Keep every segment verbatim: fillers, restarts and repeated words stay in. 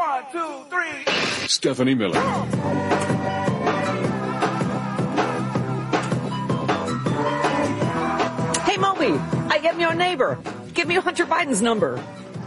One, two, three. Stephanie Miller. Hey, Moby, I get me your neighbor. Give me Hunter Biden's number.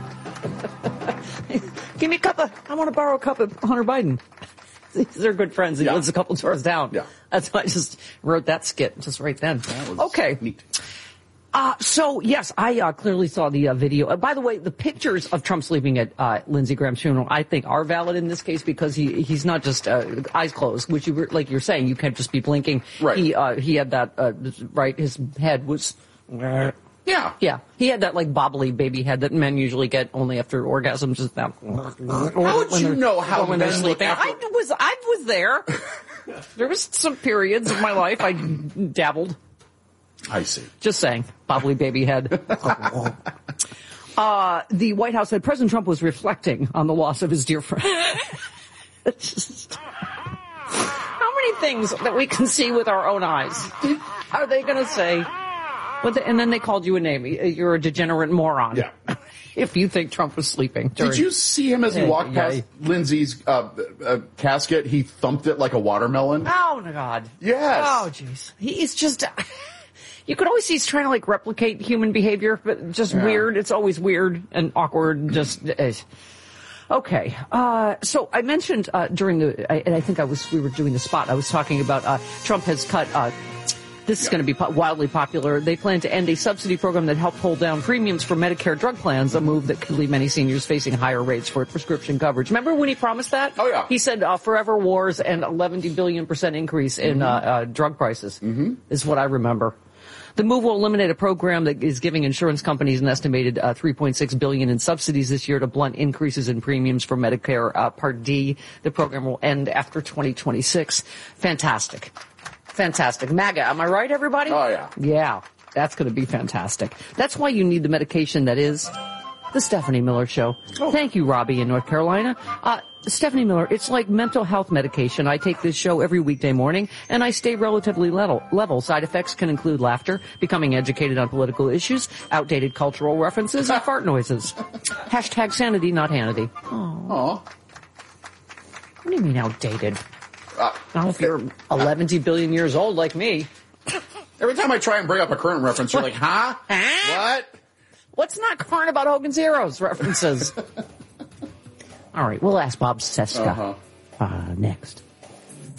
Give me a cup of, I want to borrow a cup of Hunter Biden. They're good friends. He yeah. lives a couple doors down. Yeah. That's why I just wrote that skit just right then. Okay. Neat. Uh, so, yes, I uh, clearly saw the uh, video. Uh, by the way, the pictures of Trump sleeping at uh, Lindsey Graham's funeral, I think, are valid in this case because he he's not just uh, eyes closed, which you were, like you're saying, you can't just be blinking. Right. He uh, he had that, uh, right, his head was... Yeah. Yeah. He had that, like, bobbly baby head that men usually get only after orgasms. Just that. How would you know how when they're men look sleeping? after... I was, I was there. There was some periods of my life I dabbled. I see. Just saying. Bobbly baby head. uh, the White House said President Trump was reflecting on the loss of his dear friend. Just, how many things that we can see with our own eyes are they going to say? But the, and then they called you a name. You're a degenerate moron. Yeah. If you think Trump was sleeping. During, Did you see him as he yeah, walked yeah. past Lindsay's uh, uh, casket? He thumped it like a watermelon. Oh, my God. Yes. Oh, jeez. He's just... You could always see he's trying to, like, replicate human behavior, but just Yeah. weird. It's always weird and awkward and just... Uh, okay. Uh, so I mentioned uh, during the... I, and I think I was... We were doing the spot. I was talking about uh, Trump has cut... Uh, This is Yeah. going to be po- wildly popular. They plan to end a subsidy program that helped hold down premiums for Medicare drug plans, a move that could leave many seniors facing higher rates for prescription coverage. Remember when he promised that? Oh, yeah. He said uh, forever wars and eleven billion percent increase in Mm-hmm. uh, uh, drug prices mm-hmm. is what I remember. The move will eliminate a program that is giving insurance companies an estimated uh, three point six billion dollars in subsidies this year to blunt increases in premiums for Medicare uh, Part D. The program will end after twenty twenty-six. Fantastic. Fantastic. MAGA, am I right, everybody? Oh, yeah. Yeah, that's going to be fantastic. That's why you need the medication that is the Stephanie Miller Show. Oh. Thank you, Robbie in North Carolina. Uh, Stephanie Miller, it's like mental health medication. I take this show every weekday morning, and I stay relatively level. level. Side effects can include laughter, becoming educated on political issues, outdated cultural references, and fart noises. Hashtag sanity, not Hannity. Aw. What do you mean outdated? Uh, I don't know if you're eleven billion years old like me. every time I try and bring up a current reference, you're like, huh? Huh? What? What's not current about Hogan's Heroes references? All right, we'll ask Bob Seska Uh-huh. uh, next.